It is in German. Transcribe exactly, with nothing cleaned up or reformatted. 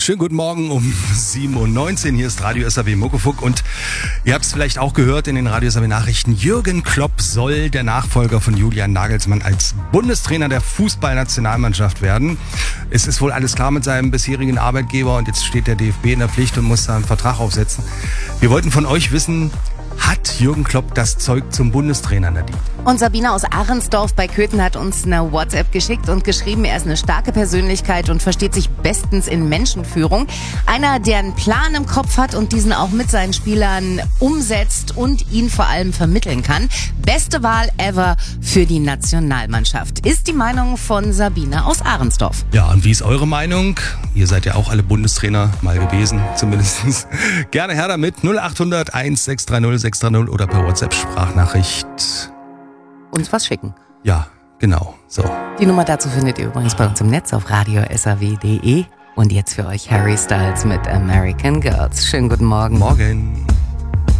Schönen guten Morgen um sieben Uhr neunzehn. Hier ist Radio S A W Muckefuck und ihr habt es vielleicht auch gehört in den Radio S A W Nachrichten. Jürgen Klopp soll der Nachfolger von Julian Nagelsmann als Bundestrainer der Fußballnationalmannschaft werden. Es ist wohl alles klar mit seinem bisherigen Arbeitgeber und jetzt steht der D F B in der Pflicht und muss da einen Vertrag aufsetzen. Wir wollten von euch wissen, hat Jürgen Klopp das Zeug zum Bundestrainer, Nadine? Und Sabine aus Ahrensdorf bei Köthen hat uns eine WhatsApp geschickt und geschrieben, er ist eine starke Persönlichkeit und versteht sich bestens in Menschenführung. Einer, der einen Plan im Kopf hat und diesen auch mit seinen Spielern umsetzt und ihn vor allem vermitteln kann. Beste Wahl ever für die Nationalmannschaft, ist die Meinung von Sabine aus Ahrensdorf. Ja, und wie ist eure Meinung? Ihr seid ja auch alle Bundestrainer mal gewesen, zumindest. Gerne her damit, null acht hundert eins sechs drei null sechs drei null oder per WhatsApp-Sprachnachricht. Uns was schicken. Ja, genau. So. Die Nummer dazu findet ihr übrigens bei uns im Netz auf radio s a w punkt d e. Und jetzt für euch Harry Styles mit American Girls. Schönen guten Morgen. Morgen.